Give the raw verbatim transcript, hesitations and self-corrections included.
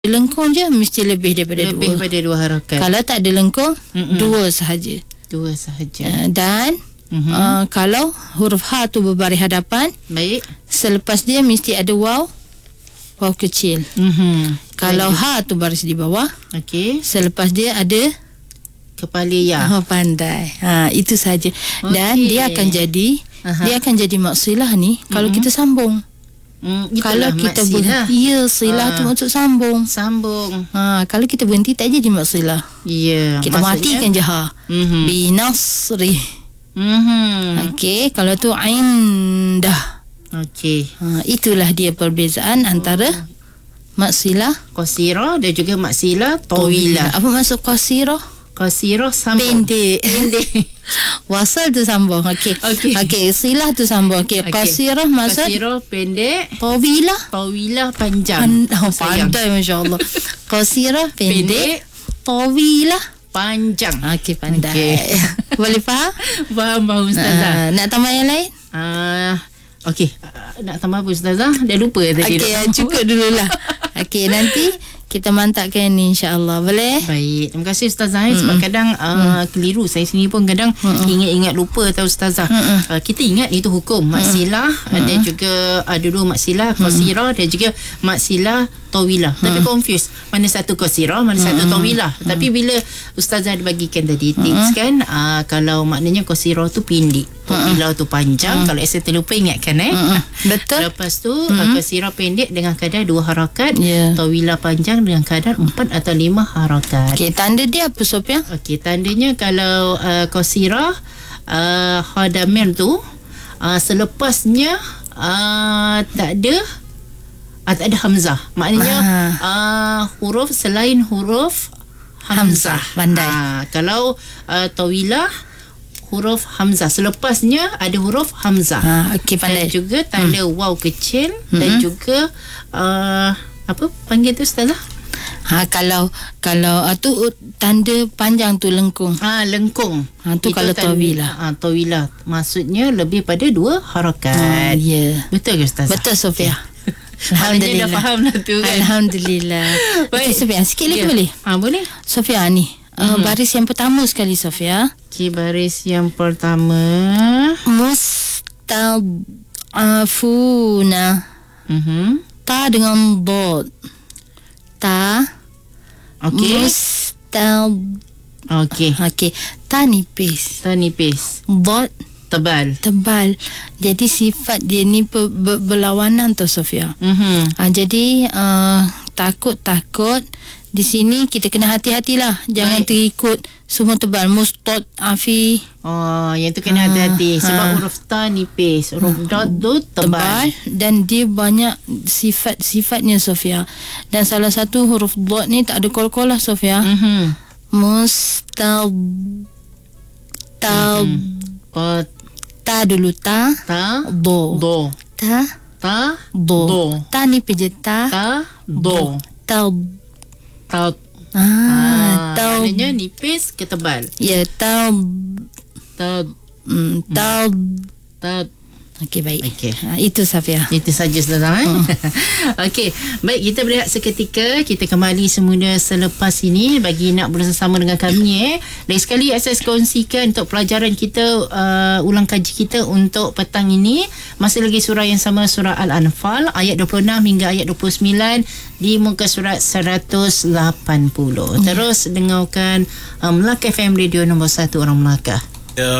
lengkung je mesti lebih daripada lebih dua. Lebih daripada dua harakat. Kalau tak ada lengkung, Mm-mm. dua sahaja. Dua sahaja. Uh, dan mm-hmm. uh, kalau huruf H tu berbaris hadapan, baik, selepas dia mesti ada waw, waw kecil. Mm-hmm. Kalau baik. H tu baris di bawah, okey. Selepas dia ada kepala ya. Oh, pandai. Ha, itu saja. Okay. Dan dia akan jadi, Aha. dia akan jadi maksilah ni mm-hmm. kalau kita sambung. Hmm, kalau kita berhenti, ya, silah ha. tu maksud sambung. Sambung. Ha, kalau kita berhenti tak jadi maksilah. Ya. Kita maksudnya? matikan je ha. Mm-hmm. Binasri. Mm-hmm. Okey, kalau tu indah. Okey. Ha, itulah dia perbezaan oh. antara maksilah qasirah dan juga maksilah tawilah. Apa maksud qasirah? Qasirah sambung. Pendek. Pendek. Wasal tu sambung. Okey. Okey. Okey, silah tu sambung. Okey, okay. Qasirah maksud qasirah pendek, tawilah tawilah panjang. Pan- oh, pandai masya-Allah. Qasirah pendek, pendek, tawilah panjang. Okey, pandai. Okay. Boleh faham? Faham, faham ustazah. Uh, nak tambah yang lain? Ah, uh, okey. Uh, nak tambah apa ustazah? Dah lupa tadi. Okey, cukup dululah. Okey, nanti kita mantapkan ni insya-Allah. Boleh? Baik. Terima kasih ustazah. Mm-mm. Sebab kadang uh, keliru. Saya sendiri pun kadang Mm-mm. ingat-ingat lupa tahu ustazah. Uh, kita ingat itu hukum maksilah dan juga ada dua maksilah, qasirah dan juga maksilah tawilah. Tapi confuse. Mana satu qasirah, mana satu tawilah. Tapi bila ustazah bagikan tadi tips kan, uh, kalau maknanya qasirah tu pendek, tawilah tu panjang. Kalau saya terlupa ingatkan eh. Betul. Lepas tu qasirah pendek dengan kadar dua harakat, yeah. tawilah panjang dengan kadar empat atau lima harakat. Okey, tanda dia apa Sofia? Okey, tandanya kalau uh, qasirah uh, hadamir tu uh, selepasnya uh, tak ada uh, tak ada hamzah. Maknanya uh, huruf selain huruf hamzah. Hamzah, pandai. Uh, kalau uh, tawilah huruf hamzah, selepasnya ada huruf hamzah. Ha, okey, pandai. Dan juga tanda hmm. waw kecil hmm. dan juga uh, apa panggil tu ustazah? Ha, kalau kalau uh, tu uh, tanda panjang tu lengkung. Ah, lengkung. Ha, tu itu kalau tawilah. Ah, tawilah. Maksudnya lebih pada dua harakat. Ha, ya. Yeah. Betul ke ustazah? Betul Sofia. Okay. Alhamdulillah. Dah faham lah tu kan. Alhamdulillah. Baik Sofia, sikit lagi yeah. boleh? Ah, boleh. Sofia ni. Uh, mm-hmm. Baris yang pertama sekali Sofia. Okey, baris yang pertama. Mustadafuna. Mhm. Ta dengan dot. Ta. Okey. Mustad. Okey. Okey. Ta nipis. Ta nipis. Dot tebal. Tebal. Jadi sifat dia ni ber- ber- berlawanan tu Sofia. Mhm. Ha, jadi uh, takut-takut di sini kita kena hati-hatilah. Jangan Baik. terikut semua tebal. Mustad, afi. Oh, yang tu kena ha, hati-hati. Sebab ha. huruf ta nipis. Huruf ha. dot tu tebal. tebal. Dan dia banyak sifat-sifatnya Sofia. Dan salah satu huruf dot ni tak ada kol-kol lah Sofia. Mm-hmm. Mustad. Ta. Mm-hmm. Ta dulu ta. Ta. Do. Do. Ta. Ta. Do. Do. Ta nipis je ta. Ta. Do. Ta. Taub. Ah, taub. Maknanya nipis ke tebal. Ya, taub. Taub. Hmm, taub. Taub. Okey, baik. Okay. Ha, itu Safia. Itu saja saudara. Eh? Hmm. Okey, baik, kita berehat seketika. Kita kembali semula selepas ini bagi nak bersama dengan kami. Eh. Lagi sekali saya kongsikan untuk pelajaran kita, uh, ulang kaji kita untuk petang ini. Masih lagi surah yang sama, surah Al-Anfal ayat dua puluh enam hingga ayat dua puluh sembilan di muka surat seratus lapan puluh. Hmm. Terus dengarkan uh, Melaka F M Radio nombor satu orang Melaka.